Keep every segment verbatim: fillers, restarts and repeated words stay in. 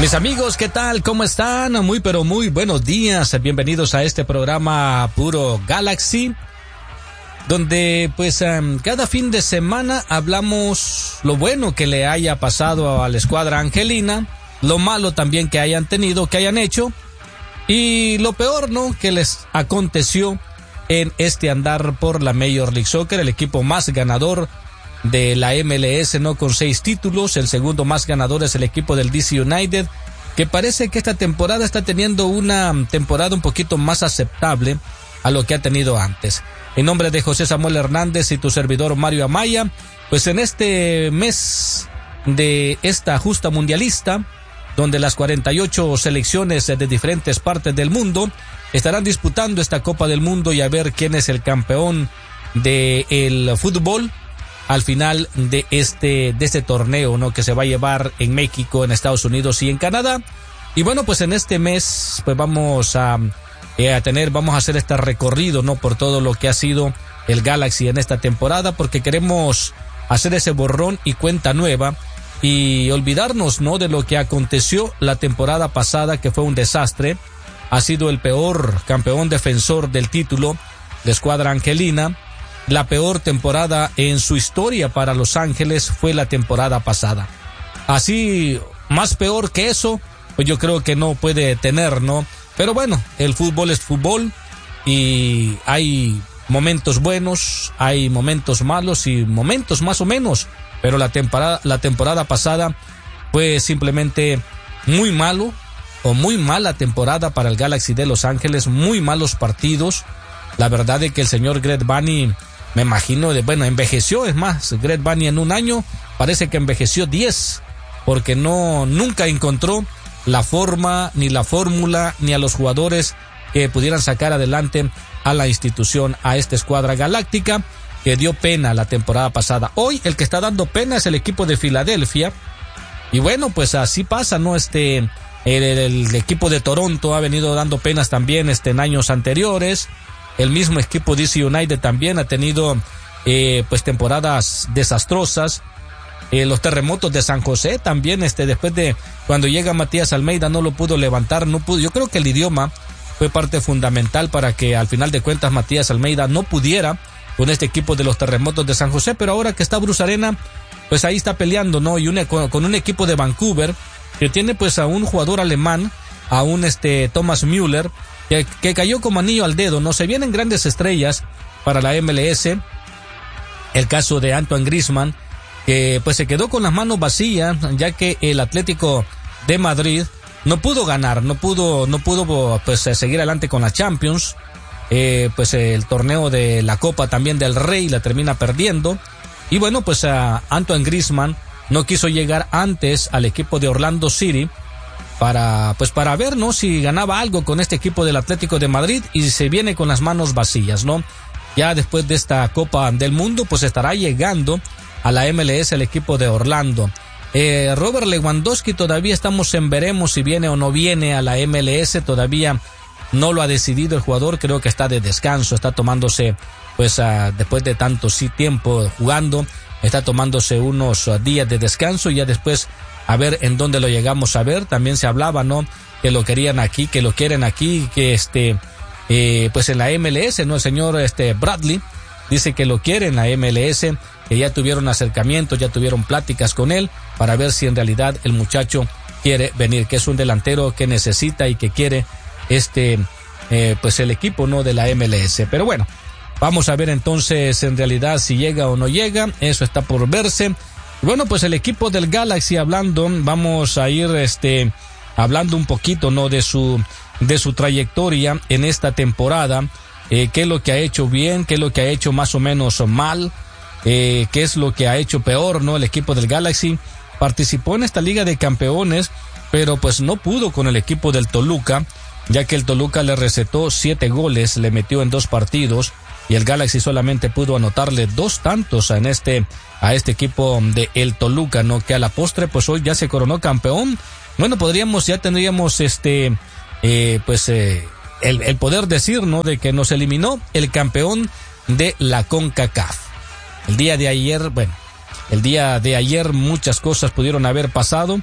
Mis amigos, ¿qué tal? ¿Cómo están? Muy pero muy buenos días. Bienvenidos a este programa Puro Galaxy, donde pues um, cada fin de semana hablamos lo bueno que le haya pasado a la escuadra angelina, lo malo también que hayan tenido, que hayan hecho, y lo peor, ¿no?, que les aconteció en este andar por la Major League Soccer, el equipo más ganador de la M L S, ¿no?, con seis títulos. El segundo más ganador es el equipo del D C United, que parece que esta temporada está teniendo una temporada un poquito más aceptable a lo que ha tenido antes. En nombre de José Samuel Hernández y tu servidor Mario Amaya, pues en este mes de esta justa mundialista, donde las cuarenta y ocho selecciones de diferentes partes del mundo estarán disputando esta Copa del Mundo y a ver quién es el campeón del fútbol al final de este de este torneo, ¿no?, que se va a llevar en México, en Estados Unidos y en Canadá. Y bueno, pues en este mes pues vamos a, eh, a tener, vamos a hacer este recorrido, ¿no?, por todo lo que ha sido el Galaxy en esta temporada, porque queremos hacer ese borrón y cuenta nueva y olvidarnos, ¿no?, de lo que aconteció la temporada pasada, que fue un desastre. Ha sido el peor campeón defensor del título, la escuadra angelina. La peor temporada en su historia para Los Ángeles fue la temporada pasada. Así, más peor que eso, pues yo creo que no puede tener, ¿no? Pero bueno, el fútbol es fútbol y hay momentos buenos, hay momentos malos y momentos más o menos. Pero la temporada, la temporada pasada fue simplemente muy malo o muy mala temporada para el Galaxy de Los Ángeles, muy malos partidos. La verdad es que el señor Greg Vanney, me imagino, de, bueno, envejeció, es más, Greg Vanney en un año parece que envejeció diez, porque no, nunca encontró la forma, ni la fórmula, ni a los jugadores que pudieran sacar adelante a la institución, a esta escuadra galáctica, que dio pena la temporada pasada. Hoy el que está dando pena es el equipo de Filadelfia, y bueno, pues así pasa, ¿no? Este, el, el equipo de Toronto ha venido dando penas también este, en años anteriores. El mismo equipo D C United también ha tenido eh, pues temporadas desastrosas. Eh, los terremotos de San José también, este, después de cuando llega Matías Almeida no lo pudo levantar, no pudo. Yo creo que el idioma fue parte fundamental para que al final de cuentas Matías Almeida no pudiera con este equipo de los terremotos de San José, pero ahora que está Bruce Arena, pues ahí está peleando, ¿no? Y una, con, con un equipo de Vancouver que tiene pues a un jugador alemán, a un este Thomas Müller, Que, que cayó como anillo al dedo, ¿no? Se vienen grandes estrellas para la M L S. El caso de Antoine Griezmann, que pues se quedó con las manos vacías, ya que el Atlético de Madrid no pudo ganar, no pudo, no pudo pues seguir adelante con la Champions. Eh, pues el torneo de la Copa también del Rey la termina perdiendo. Y bueno, pues uh, Antoine Griezmann no quiso llegar antes al equipo de Orlando City, para pues para ver, ¿no?, si ganaba algo con este equipo del Atlético de Madrid, y se viene con las manos vacías, ¿no? Ya después de esta Copa del Mundo, pues estará llegando a la M L S el equipo de Orlando. Eh, Robert Lewandowski todavía estamos en veremos si viene o no viene a la M L S, todavía no lo ha decidido el jugador, creo que está de descanso, está tomándose, pues uh, después de tanto sí tiempo jugando, está tomándose unos uh, días de descanso, y ya después a ver en dónde lo llegamos a ver. También se hablaba, ¿no?, que lo querían aquí, que lo quieren aquí, que este, eh, pues en la M L S, ¿no? El señor este Bradley dice que lo quiere en la M L S, que ya tuvieron acercamientos, ya tuvieron pláticas con él para ver si en realidad el muchacho quiere venir, que es un delantero que necesita y que quiere este, eh, pues el equipo, ¿no?, de la M L S. Pero bueno, vamos a ver entonces en realidad si llega o no llega, eso está por verse. Bueno, pues el equipo del Galaxy, hablando, vamos a ir este hablando un poquito, ¿no?, de su de su trayectoria en esta temporada, eh, qué es lo que ha hecho bien, qué es lo que ha hecho más o menos mal, eh, qué es lo que ha hecho peor, ¿no? El equipo del Galaxy participó en esta Liga de Campeones, pero pues no pudo con el equipo del Toluca, ya que el Toluca le recetó siete goles, le metió en dos partidos, y el Galaxy solamente pudo anotarle dos tantos en este a este equipo de el Toluca, ¿no?, que a la postre pues hoy ya se coronó campeón. Bueno, podríamos, ya tendríamos este eh, pues eh, el, el poder decir, ¿no?, de que nos eliminó el campeón de la CONCACAF. El día de ayer, bueno, el día de ayer muchas cosas pudieron haber pasado,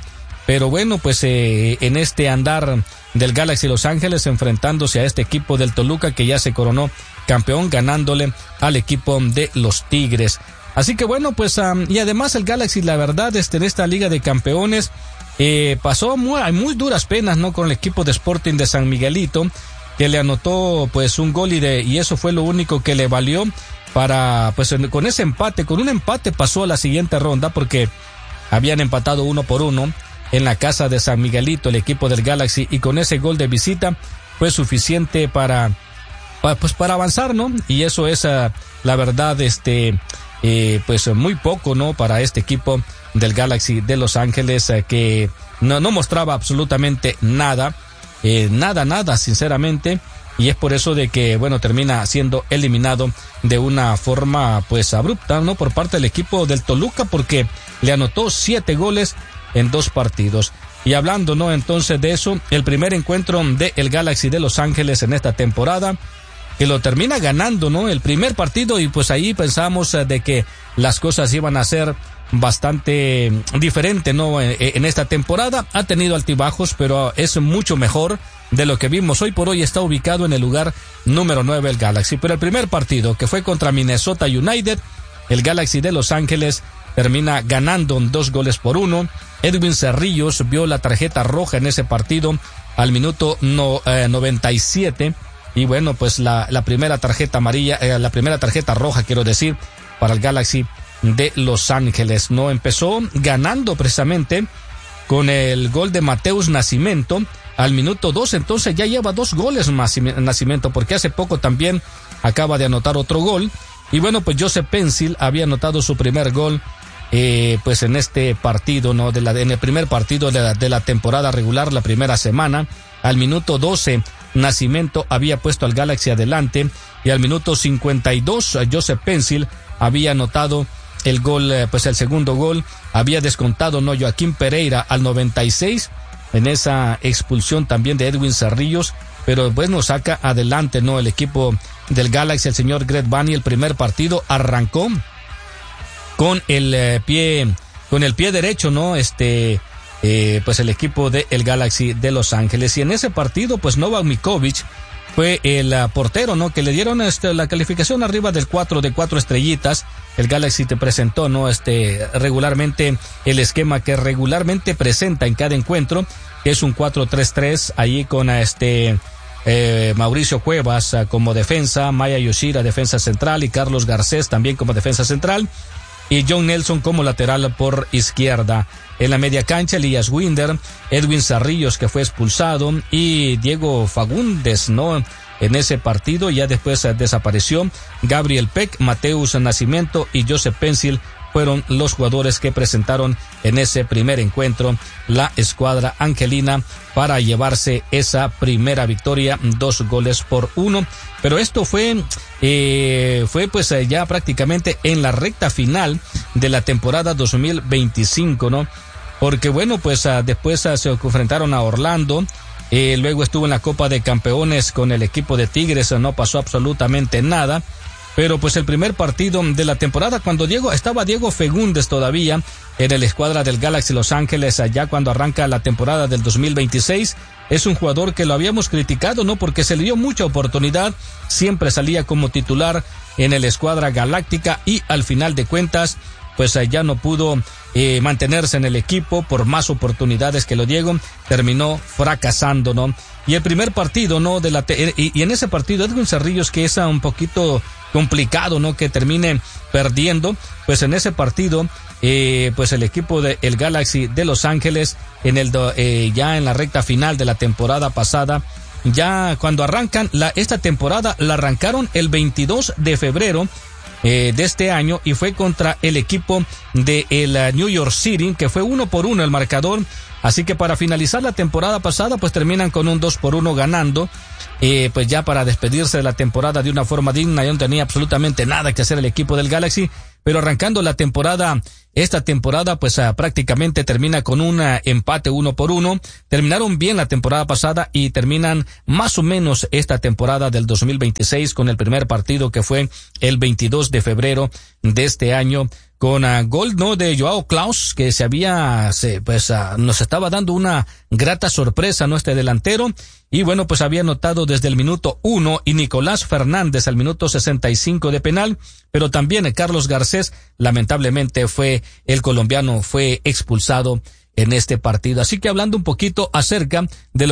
pero bueno, pues eh, en este andar del Galaxy Los Ángeles enfrentándose a este equipo del Toluca que ya se coronó campeón ganándole al equipo de los Tigres. Así que bueno, pues um, y además el Galaxy, la verdad, este, en esta Liga de Campeones eh, pasó muy, muy duras penas, ¿no? Con el equipo de Sporting de San Miguelito, que le anotó pues un gol y, de, y eso fue lo único que le valió para, pues con ese empate, con un empate pasó a la siguiente ronda porque habían empatado uno por uno en la casa de San Miguelito el equipo del Galaxy, y con ese gol de visita fue suficiente para, para pues para avanzar, ¿no? Y eso es uh, la verdad, este eh, pues muy poco, ¿no? Para este equipo del Galaxy de Los Ángeles, uh, que no, no mostraba absolutamente nada, eh, nada, nada, sinceramente. Y es por eso de que, bueno, termina siendo eliminado de una forma, pues, abrupta, ¿no? Por parte del equipo del Toluca, porque le anotó siete goles en dos partidos. Y hablando, ¿no? Entonces de eso, el primer encuentro de el Galaxy de Los Ángeles en esta temporada, que lo termina ganando, ¿no? El primer partido, y pues ahí pensamos de que las cosas iban a ser bastante diferente, ¿no? En esta temporada ha tenido altibajos, pero es mucho mejor de lo que vimos. Hoy por hoy está ubicado en el lugar número nueve el Galaxy, pero el primer partido, que fue contra Minnesota United, el Galaxy de Los Ángeles termina ganando dos goles por uno. Edwin Cerrillos vio la tarjeta roja en ese partido al minuto no, eh, noventa y siete, y bueno, pues la, la primera tarjeta amarilla, eh, la primera tarjeta roja, quiero decir, para el Galaxy de Los Ángeles. No empezó ganando precisamente con el gol de Mateus Nascimento al minuto dos, entonces ya lleva dos goles Nascimento, porque hace poco también acaba de anotar otro gol. Y bueno, pues Joseph Pencil había anotado su primer gol eh, pues en este partido, no de la en el primer partido de la, de la temporada regular, la primera semana. Al minuto doce Nascimento había puesto al Galaxy adelante, y al minuto cincuenta y dos Joseph Pencil había anotado el gol, pues el segundo gol. Había descontado, no, Joaquín Pereira al noventa y seis en esa expulsión también de Edwin Cerrillos, pero bueno, saca adelante, no, el equipo del Galaxy. El señor Greg Vanney, el primer partido arrancó con el eh, pie con el pie derecho, no, este eh, pues el equipo de el Galaxy de Los Ángeles, y en ese partido pues Novak Mikovic fue el uh, portero, ¿no? Que le dieron este, la calificación arriba del cuatro de cuatro estrellitas. El Galaxy te presentó, ¿no? Este, regularmente, el esquema que regularmente presenta en cada encuentro, que es un cuatro tres tres, ahí con este, eh, Mauricio Cuevas uh, como defensa, Maya Yoshida defensa central, y Carlos Garcés también como defensa central, y John Nelson como lateral por izquierda. En la media cancha, Elías Winder, Edwin Cerrillos, que fue expulsado, y Diego Fagundes, ¿no? En ese partido ya después uh, desapareció. Gabriel Peck, Mateus Nascimento y Joseph Pencil fueron los jugadores que presentaron en ese primer encuentro la escuadra angelina para llevarse esa primera victoria, dos goles por uno. Pero esto fue, eh, fue pues ya prácticamente en la recta final de la temporada dos mil veinticinco, ¿no? Porque bueno, pues uh, después uh, se enfrentaron a Orlando, eh, luego estuvo en la Copa de Campeones con el equipo de Tigres, uh, no pasó absolutamente nada. Pero pues el primer partido de la temporada, cuando Diego, estaba Diego Fagundes todavía en el escuadra del Galaxy Los Ángeles, allá cuando arranca la temporada del dos mil veintiséis, es un jugador que lo habíamos criticado, ¿no? Porque se le dio mucha oportunidad, siempre salía como titular en el escuadra galáctica, y al final de cuentas, pues ya no pudo eh, mantenerse en el equipo por más oportunidades que lo Diego, terminó fracasando, ¿no? Y el primer partido, ¿no? De la te- y, y en ese partido Edwin Cerrillos, que es un poquito complicado, ¿no? Que termine perdiendo, pues en ese partido, eh, pues el equipo de el Galaxy de Los Ángeles, en el do, eh, ya en la recta final de la temporada pasada, ya cuando arrancan la esta temporada, la arrancaron el veintidós de febrero eh, de este año, y fue contra el equipo de el uh, New York City, que fue uno por uno el marcador. Así que para finalizar la temporada pasada, pues terminan con un dos por uno ganando, eh, pues ya para despedirse de la temporada de una forma digna. Ya no tenía absolutamente nada que hacer el equipo del Galaxy, pero arrancando la temporada, esta temporada pues uh, prácticamente termina con un uh, empate uno por uno. Terminaron bien la temporada pasada y terminan más o menos esta temporada del dos mil veintiséis con el primer partido, que fue el veintidós de febrero de este año, con uh, gol, ¿no?, de Joao Klaus, que se había, se, pues, uh, nos estaba dando una grata sorpresa, ¿no?, este delantero. Y bueno, pues había anotado desde el minuto uno y Nicolás Fernández al minuto sesenta y cinco de penal, pero también Carlos Garcés, lamentablemente fue, el colombiano fue expulsado en este partido. Así que hablando un poquito acerca de lo